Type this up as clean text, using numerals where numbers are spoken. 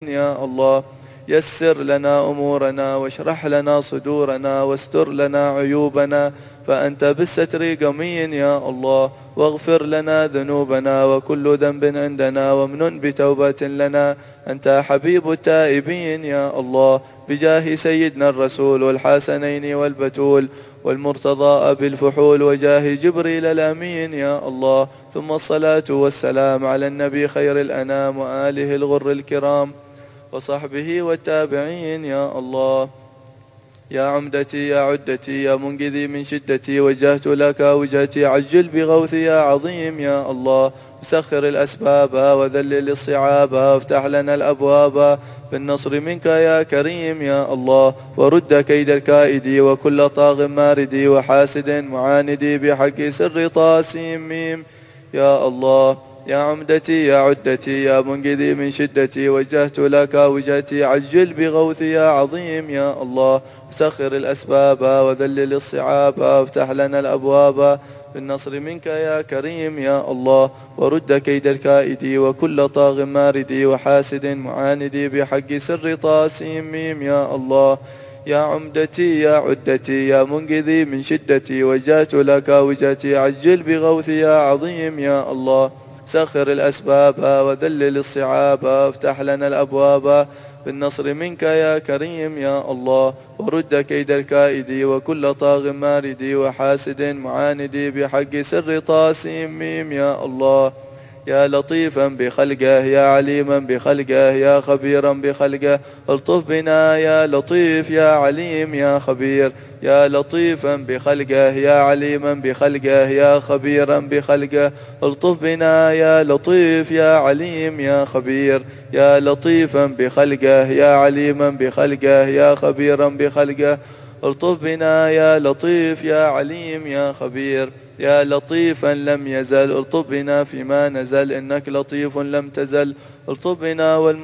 يا الله. يسر لنا أمورنا واشرح لنا صدورنا واستر لنا عيوبنا، فأنت بالستر قمي يا الله. واغفر لنا ذنوبنا وكل ذنب عندنا، وامنن بتوبة لنا، أنت حبيب التائبين يا الله. بجاه سيدنا الرسول والحسنين والبتول والمرتضى بالفحول، وجاه جبريل الأمين يا الله. ثم الصلاة والسلام على النبي خير الأنام وآله الغر الكرام وصحبه والتابعين يا الله. يا عمدتي يا عدتي يا منقذي من شدتي، وجهت لك وجهتي، عجل بغوثي يا عظيم يا الله. وسخر الأسباب وذلل الصعاب، وافتح لنا الأبواب بالنصر منك يا كريم يا الله. ورد كيد الكائد وكل طاغ مارد وحاسد معاند، بحق سر طاسيم ميم يا الله. يا عمدتي يا عدتي يا منقذي من شدتي، وجهت لك وجهتي، عجل بغوثي يا عظيم يا الله. وسخر الأسباب وذلل الصعاب، وافتح لنا الأبواب بالنصر منك يا كريم يا الله. ورد كيد الكائد وكل طاغ مارد وحاسد معاند، بحق سر طاسيم ميم يا الله. يا عمدتي يا عدتي يا منقذي من شدتي، وجهت لك وجهتي، عجل بغوثي يا عظيم يا الله. سخر الأسباب وذلل الصعاب، وافتح لنا الأبواب بالنصر منك يا كريم يا الله. ورد كيد الكائد وكل طاغ مارد وحاسد معاند، بحق سر طاسيم ميم يا الله. يا لطيفا بخلقه يا عليما بخلقه يا خبيرا بخلقه، الطف بنا يا لطيف يا عليم يا خبير. يا لطيفا بخلقه يا عليما بخلقه يا خبيرا بخلقه، الطف بنا يا لطيف يا عليم يا خبير. يا لطيفا بخلقه يا عليما بخلقه يا خبيرا بخلقه، الطف بنا يا لطيف يا عليم يا خبير. يا لطيفا لم يزل الطف بنا فيما نزل، إنك لطيف لم تزل الطف بنا